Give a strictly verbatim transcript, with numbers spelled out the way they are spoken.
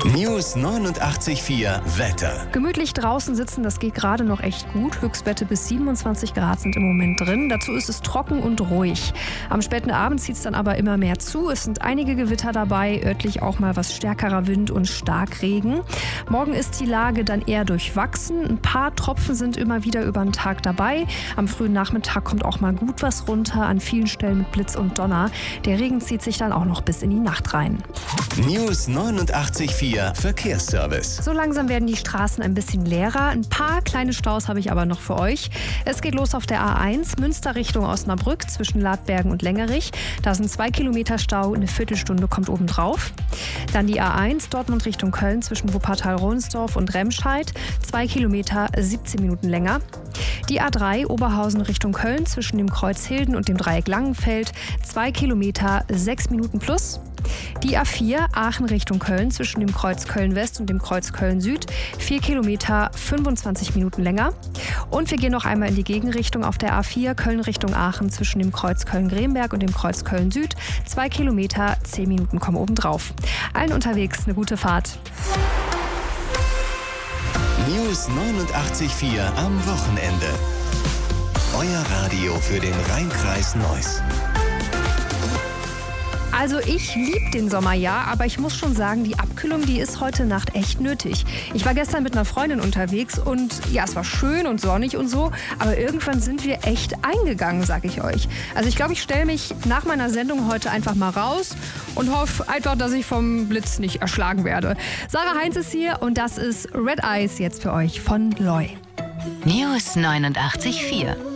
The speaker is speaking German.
News neunundachtzig Komma vier Wetter. Gemütlich draußen sitzen, das geht gerade noch echt gut. Höchstwerte bis siebenundzwanzig Grad sind im Moment drin. Dazu ist es trocken und ruhig. Am späten Abend zieht es dann aber immer mehr zu. Es sind einige Gewitter dabei, örtlich auch mal was stärkerer Wind und Starkregen. Morgen ist die Lage dann eher durchwachsen. Ein paar Tropfen sind immer wieder über den Tag dabei. Am frühen Nachmittag kommt auch mal gut was runter, an vielen Stellen mit Blitz und Donner. Der Regen zieht sich dann auch noch bis in die Nacht rein. News neunundachtzig Komma vier Verkehrsservice. So langsam werden die Straßen ein bisschen leerer. Ein paar kleine Staus habe ich aber noch für euch. Es geht los auf der A eins, Münster Richtung Osnabrück zwischen Ladbergen und Längerich. Da sind zwei Kilometer Stau, eine Viertelstunde kommt obendrauf. Dann die A eins, Dortmund Richtung Köln zwischen Wuppertal-Rohnsdorf und Remscheid. Zwei Kilometer, siebzehn Minuten länger. Die A drei, Oberhausen Richtung Köln zwischen dem Kreuz Hilden und dem Dreieck Langenfeld. Zwei Kilometer, sechs Minuten plus. Die A vier, Aachen Richtung Köln zwischen dem Kreuz Köln-West und dem Kreuz Köln-Süd. vier Kilometer, fünfundzwanzig Minuten länger. Und wir gehen noch einmal in die Gegenrichtung auf der A vier, Köln Richtung Aachen zwischen dem Kreuz Köln-Gremberg und dem Kreuz Köln-Süd. zwei Kilometer, zehn Minuten kommen obendrauf. Allen unterwegs eine gute Fahrt. News neunundachtzig Komma vier am Wochenende. Euer Radio für den Rheinkreis Neuss. Also ich liebe den Sommer ja, aber ich muss schon sagen, die Abkühlung, die ist heute Nacht echt nötig. Ich war gestern mit einer Freundin unterwegs und ja, es war schön und sonnig und so, aber irgendwann sind wir echt eingegangen, sag ich euch. Also ich glaube, ich stelle mich nach meiner Sendung heute einfach mal raus und hoffe einfach, dass ich vom Blitz nicht erschlagen werde. Sarah Heinz ist hier und das ist Red Eyes jetzt für euch von Loy. News neunundachtzig Komma vier